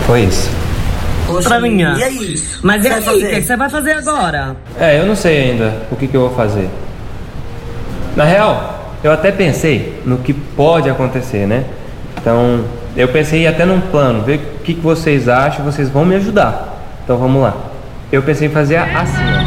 Foi isso. Poxa, Pra mim, e aí? Mas e Vai aí, o fazer? que você vai fazer agora? Eu não sei ainda o que eu vou fazer. Na real, eu até pensei no que pode acontecer, né? Então, eu pensei até num plano, ver o que vocês acham, vocês vão me ajudar. Então vamos lá. Eu pensei em fazer assim, ó.